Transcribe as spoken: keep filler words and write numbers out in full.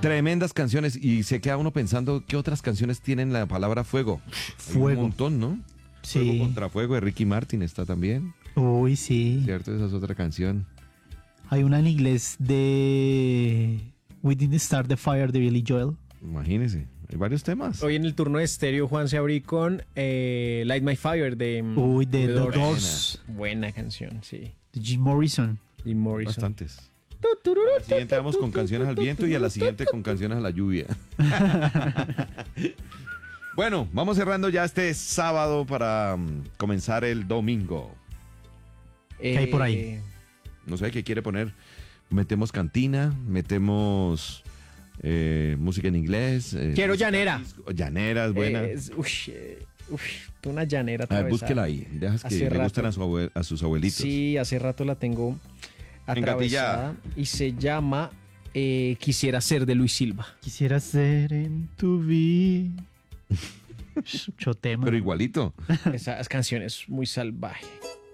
Tremendas canciones y se queda uno pensando qué otras canciones tienen la palabra fuego. Fuego. Hay un montón, ¿no? Sí. Fuego contra Fuego de Ricky Martin está también. Uy, sí. ¿Cierto? Esa es otra canción. Hay una en inglés de We Didn't Start the Fire de Billy Joel. Imagínese, hay varios temas. Hoy en el turno de estéreo, Juan se abrí con eh, Light My Fire de, Uy, de The The Doors. Doors. Buena canción, sí. De Jim Morrison. Y Morrison. Bastantes. A la siguiente vamos con canciones al viento y a la siguiente con canciones a la lluvia. Bueno, vamos cerrando ya este sábado para um, comenzar el domingo. ¿Qué hay por ahí? No sé qué quiere poner. Metemos cantina, metemos eh, música en inglés. eh, Quiero música llanera. disco. Llanera es buena. Eh, es- uy, eh, uy, una llanera a ver, atravesada. búsquela ahí. Dejas que Hace le rato. gusten a, su abue- a sus abuelitos. Sí, hace rato la tengo atravesada. Y se llama eh, Quisiera ser de Luis Silva. Quisiera ser en tu vida. Mucho tema. Pero igualito. Esa canción es muy salvaje.